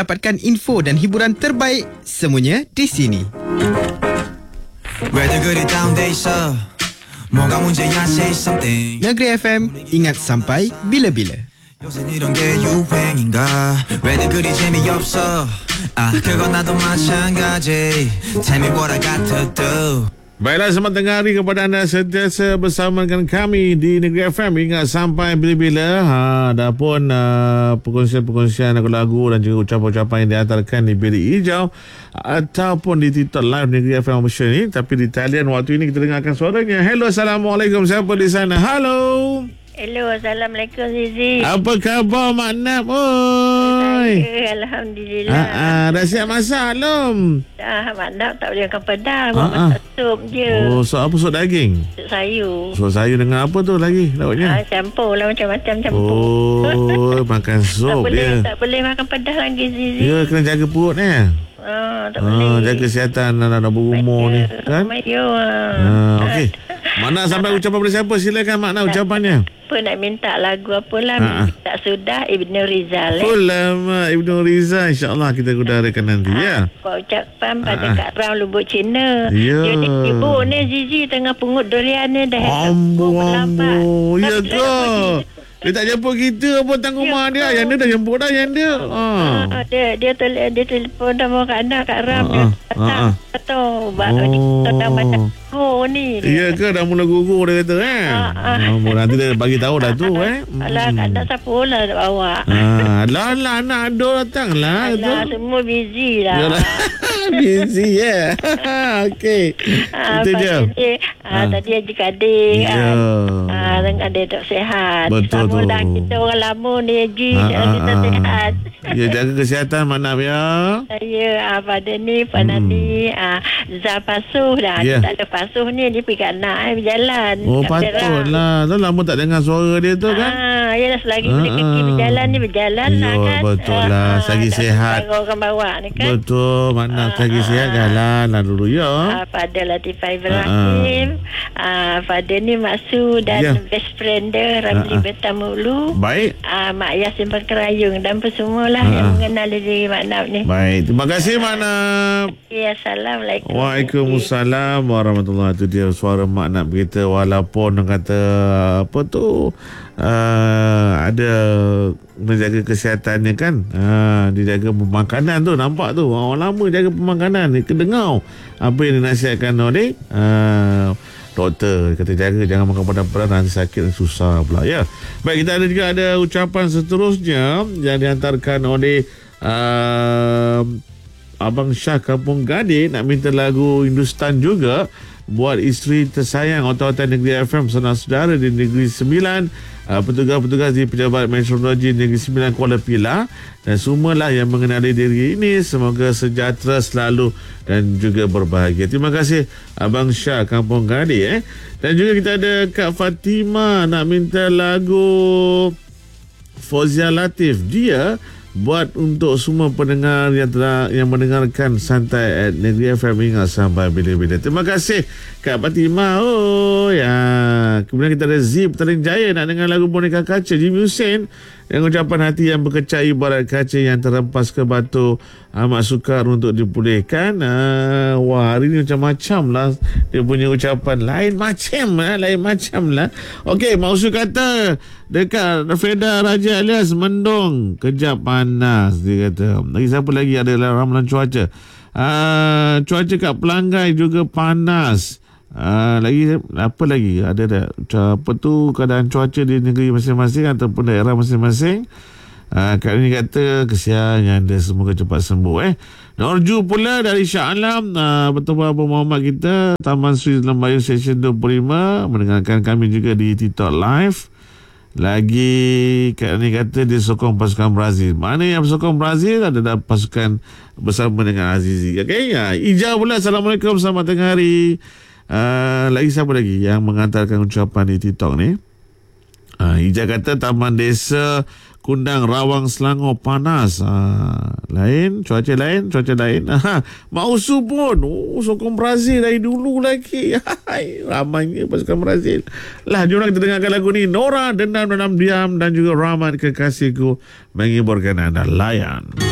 dapatkan info dan hiburan terbaik semuanya di sini. Negeri FM, ingat sampai bila-bila. 요새 이런 게 유행인가 왜들 그리 재미없어 그건 나도 마찬가지 Tell me what I got to do. Baiklah, selamat tengah hari kepada anda sentiasa bersama dengan kami di Negeri FM. Ingat sampai bila-bila. Ada pun perkongsian-perkongsian lagu-lagu dan juga ucapan-ucapan yang dihantarkan di bilik hijau ataupun di TikTok Live Negeri FM Official ni. Tapi di talian waktu ini kita dengarkan suaranya. Hello, Assalamualaikum. Siapa di sana? Halo. Hello, Assalamualaikum Zizi. Apa khabar Mak Nap? Oi. Alhamdulillah. Dah siap masak belum? Dah, Mak Nap tak boleh makan pedas. Buat masak sup je. Oh, sup apa? Sup daging? Sup sayur. Sup sayur dengan apa tu lagi lauknya? Campur lah, macam-macam campur. Oh, makan sup dia. Tak boleh makan pedas lagi Zizi. Ya, kena jaga perut ni. Tak boleh. Jaga kesihatan anak-anak berumur ni kan? Okey. Mana sampai ucapan dari siapa? Silakan makna ucapannya. Apa nak minta lagu apalah. Tak sudah Ibnu Rizal. Ulama Ibnu Rizal, insya-Allah kita udarakan nanti ya. Buat ucapan pada Kak Ram Lubuk Cina. Ya. Dia ni ibu ni Zizi tengah pungut durian ni dah. Ambo. Ya ke? Dia tak jemput kita apa tang rumah dia. Yang dia dah jemput dah yang dia. Dia telefon dah bawa Kak Ram. Dia datang. Kita dah macam ni. Ya ke? Dah mula gugur dia kata nanti dia bagi tahu dah tu Alah, Kak siapa lah nak bawa. Alah, anak Ado datang lah. Alah, semua busy lah. Busy ya. Okey. Itu je. Tadi Haji Kadir dengan adik tak sihat. Betul tu. Kita orang lama ni Haji. Kita sihat. Ya, jaga kesihatan Manap ya. Ya, pada ni Panani Zah Pasuh dah. Tak ada Pasuh ni dia pergi kat nak berjalan. Oh, patutlah. Tu lama tak dengar suara dia tu kan. Yalah, selagi boleh pergi berjalan ni berjalan lah kan. Betul lah. Selagi sihat. Orang bawa ni kan. Betul. Manap selagi sihat jalan lah dulu ya. Pada Latifah Ibrahim. Pada ni Maksud dan best friend dia Ramli Betamulu. Baik. Mak Yasin Perkerayung dan semua lah yang mengenal diri Mak Nap ni. Baik. Terima kasih Mak Nap. Assalamualaikum. Waalaikumsalam warahmatullahi. Itu dia suara Mak Nap kita. Walaupun orang kata apa tu ada menjaga kesihatannya kan. Dia jaga pemakanan tu. Nampak tu orang lama jaga pemakanan. Dia kedengar apa yang dinasihatkan oleh doktor. Kata jaga jangan makan pedas-pedas, nanti sakit dan susah pula ya. Baik, kita ada ucapan seterusnya yang dihantarkan oleh Abang Syah Kampung Gading. Nak minta lagu Hindustan juga buat isteri tersayang otak-otak Negeri FM, saudara-saudara di Negeri Sembilan, petugas-petugas di Pejabat Meteorologi Negeri Sembilan Kuala Pilah dan semualah yang mengenali diri ini. Semoga sejahtera selalu dan juga berbahagia. Terima kasih Abang Syah Kampung Gading. Dan juga kita ada Kak Fatimah nak minta lagu Fauzia Latif. Dia buat untuk semua pendengar yang mendengarkan Santai at Negeri FM hingga sampai bila-bila. Terima kasih Kak Fatimah. Kemudian kita ada Zip Taling Jaya nak dengar lagu Boneka Kaca Jimmy Hussein dengan ucapan hati yang berkecai ibarat kaca yang terhempas ke batu, amat sukar untuk dipulihkan. Hari ni macam-macam lah dia punya ucapan. Lain macam lah. Okey, maksud kata dekat Freda Raja alias mendung, kejap panas dia kata. Lagi siapa lagi ada ramalan cuaca. Cuaca kat Pelanggai juga panas. Lagi apa lagi ada apa tu keadaan cuaca di negeri masing-masing ataupun daerah masing-masing. Kali ni kata kesian yang dia semoga cepat sembuh. Norju pula dari Shah Alam, Betul Abu Muhammad kita Taman Sri Lembayu Session 25 mendengarkan kami juga di TikTok Live. Lagi kali ni kata dia sokong pasukan Brazil. Mana yang sokong Brazil ada pasukan bersama dengan Azizi. Okey, Ijaz pula Assalamualaikum, selamat tengah hari. Lagi siapa lagi yang mengantarkan ucapan di TikTok ni? Ijaz kata Taman Desa Kundang Rawang Selangor panas. Cuaca lain. Mak Usu pun sokong Brazil dari dulu lagi. Ramainya pasukan Brazil. Jom kita dengarkan lagu ni. Nora Dendam Dalam Diam dan juga Rahmat Kekasihku menghiburkan anda. Layan.